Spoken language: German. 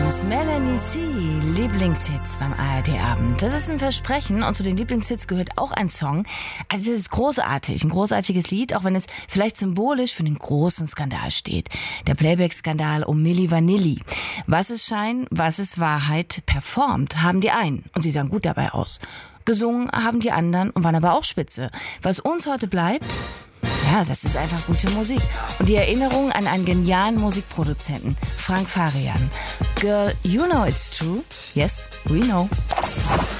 abends. Melanie C. Lieblingshits beim ARD-Abend. Das ist ein Versprechen und zu den Lieblingshits gehört auch ein Song. Also das ist großartig, ein großartiges Lied, auch wenn es vielleicht symbolisch für den großen Skandal steht. Der Playback-Skandal um Milli Vanilli. Was ist Schein, was ist Wahrheit? Performt haben die einen und sie sahen gut dabei aus. Gesungen haben die anderen und waren aber auch spitze. Was uns heute bleibt... Ja, das ist einfach gute Musik. Und die Erinnerung an einen genialen Musikproduzenten, Frank Farian. Girl, you know it's true. Yes, we know.